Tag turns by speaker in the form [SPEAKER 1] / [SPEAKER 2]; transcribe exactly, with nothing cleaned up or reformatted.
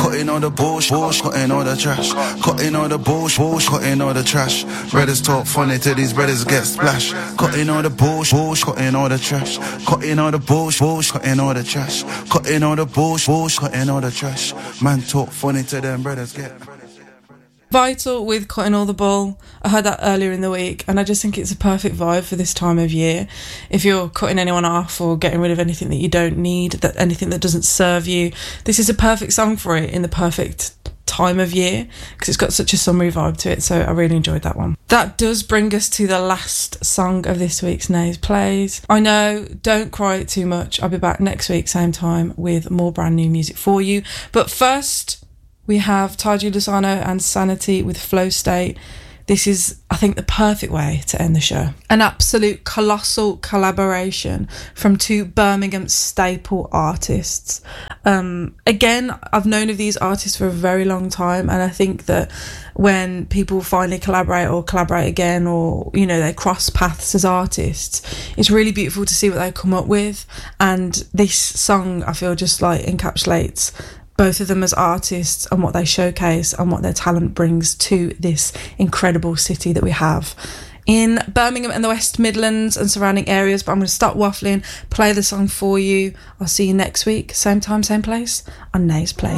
[SPEAKER 1] Cutting all the bullshit, bullshit, cutting all the trash. Cutting all the bullshit, bullshit, cutting all the trash. Brothers talk funny till these brothers get splashed. Cutting all the bullshit, bullshit, cutting all the trash. Cutting all the bullshit, bullshit, cutting all the trash. Cutting all the bullshit, bullshit, cutting all the trash. Man talk funny till them brothers get.
[SPEAKER 2] Vital with Cutting All the Bull. I heard that earlier in the week and I just think it's a perfect vibe for this time of year. If you're cutting anyone off or getting rid of anything that you don't need, that anything that doesn't serve you, this is a perfect song for it in the perfect time of year because it's got such a summery vibe to it. So I really enjoyed that one. That does bring us to the last song of this week's Nays Plays. I know, don't cry too much. I'll be back next week same time with more brand new music for you, but first we have Taji Lozano and Sanity with Flow State. This is, I think, the perfect way to end the show. An absolute colossal collaboration from two Birmingham staple artists. Um, again, I've known of these artists for a very long time, and I think that when people finally collaborate or collaborate again, or, you know, they cross paths as artists, it's really beautiful to see what they come up with. And this song, I feel, just like encapsulates both of them as artists and what they showcase and what their talent brings to this incredible city that we have in Birmingham and the West Midlands and surrounding areas. But I'm going to stop waffling, play the song for you. I'll see you next week, same time, same place on Nays Play.